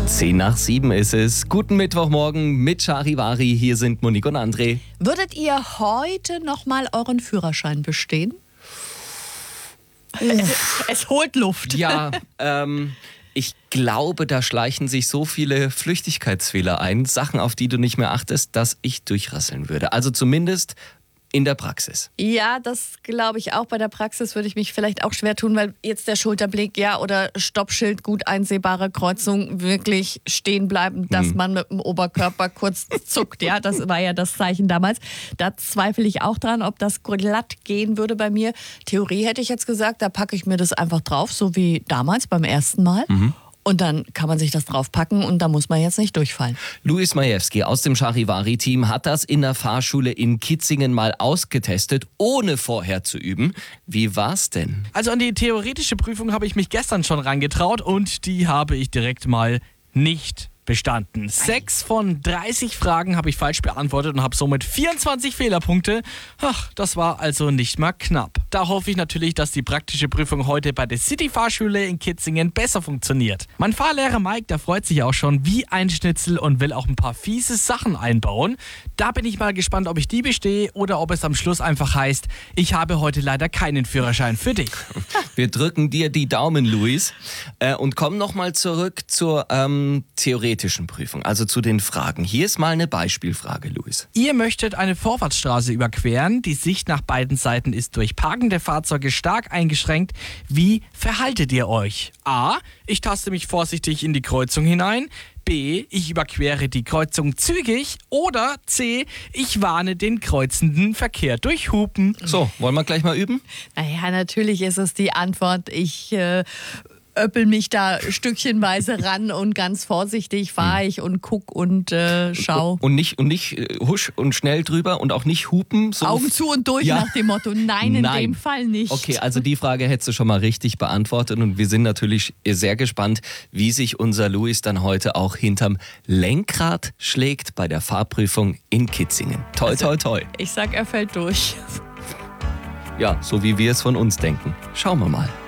10:07 ist es. Guten Mittwochmorgen mit Charivari. Hier sind Monique und André. Würdet ihr heute nochmal euren Führerschein bestehen? Es holt Luft. Ja, ich glaube, da schleichen sich so viele Flüchtigkeitsfehler ein, Sachen, auf die du nicht mehr achtest, dass ich durchrasseln würde. Also zumindest in der Praxis. Ja, das glaube ich auch. Bei der Praxis würde ich mich vielleicht auch schwer tun, weil jetzt der Schulterblick, ja, oder Stoppschild, gut einsehbare Kreuzung, wirklich stehen bleiben, dass man mit dem Oberkörper kurz zuckt. Ja, das war ja das Zeichen damals. Da zweifle ich auch dran, ob das glatt gehen würde bei mir. Theorie hätte ich jetzt gesagt, da packe ich mir das einfach drauf, so wie damals beim ersten Mal. Und dann kann man sich das draufpacken und da muss man jetzt nicht durchfallen. Luis Majewski aus dem Charivari-Team hat das in der Fahrschule in Kitzingen mal ausgetestet, ohne vorher zu üben. Wie war's denn? Also an die theoretische Prüfung habe ich mich gestern schon rangetraut und die habe ich direkt mal nicht bestanden. 6 von 30 Fragen habe ich falsch beantwortet und habe somit 24 Fehlerpunkte. Ach, das war also nicht mal knapp. Da hoffe ich natürlich, dass die praktische Prüfung heute bei der City-Fahrschule in Kitzingen besser funktioniert. Mein Fahrlehrer Mike, der freut sich auch schon wie ein Schnitzel und will auch ein paar fiese Sachen einbauen. Da bin ich mal gespannt, ob ich die bestehe oder ob es am Schluss einfach heißt, ich habe heute leider keinen Führerschein für dich. Wir drücken dir die Daumen, Luis, und kommen nochmal zurück zur theoretischen Prüfung, also zu den Fragen. Hier ist mal eine Beispielfrage, Luis. Ihr möchtet eine Vorfahrtsstraße überqueren. Die Sicht nach beiden Seiten ist durch parkende Fahrzeuge stark eingeschränkt. Wie verhaltet ihr euch? A. Ich taste mich vorsichtig in die Kreuzung hinein. B. Ich überquere die Kreuzung zügig. Oder C. Ich warne den kreuzenden Verkehr durch Hupen. So, wollen wir gleich mal üben? Naja, natürlich ist es die Antwort. Ich öppel mich da stückchenweise ran und ganz vorsichtig fahre ich und guck und schau. Und nicht husch und schnell drüber und auch nicht hupen. So Augen zu und durch nach dem Motto, nein, in dem Fall nicht. Okay, also die Frage hättest du schon mal richtig beantwortet und wir sind natürlich sehr gespannt, wie sich unser Luis dann heute auch hinterm Lenkrad schlägt bei der Fahrprüfung in Kitzingen. Toi, toi, toi. Ich sag, er fällt durch. Ja, so wie wir es von uns denken. Schauen wir mal.